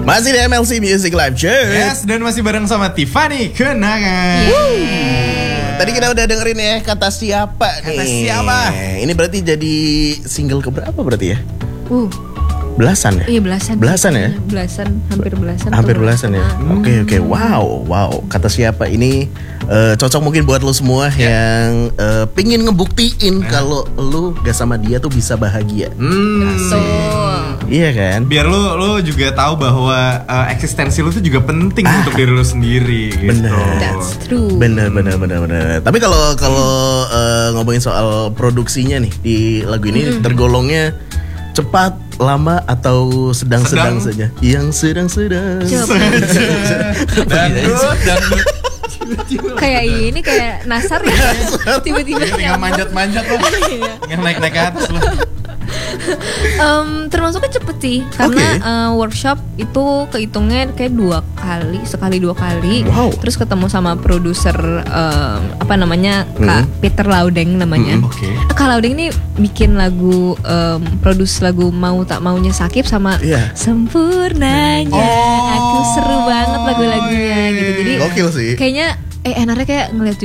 Masih di MLC Music Live Show. Yes, dan masih bareng sama Tiffany Kenangan. Tadi kita udah dengerin ya Kata Siapa nih. Kata Siapa. Ini berarti jadi single keberapa berarti ya? Belasan ya? Iya belasan. Belasan ya? Belasan, hampir belasan. Hampir belasan ya. Oke. Wow. Kata Siapa ini cocok mungkin buat lo semua yang pingin ngebuktiin kalau lo gak sama dia tuh bisa bahagia. Iya kan? Biar lo juga tahu bahwa eksistensi lo tuh juga penting untuk diri lo sendiri gitu. Bener. That's true. Bener. Tapi kalau ngomongin soal produksinya nih di lagu ini tergolongnya cepat, lama atau sedang-sedang saja? Yang sedang-sedang. Dangdut. Kayak ini kayak Nasar ya. Tiba-tiba Tinggal manjat-manjat lo. Tinggal naik-naik ke atas lo. Termasuknya cepet sih karena workshop itu kehitungnya kayak 2 kali, sekali 2 kali. Wow. Terus ketemu sama produser Kak Peter Laudeng namanya. Oke. Kak Laudeng ini bikin lagu, produce lagu Mau Tak Maunya Sakib sama Sempurnanya. Aku seru banget lagu-lagunya gitu. Jadi gokil sih. kayaknya enaknya kayak ngeliat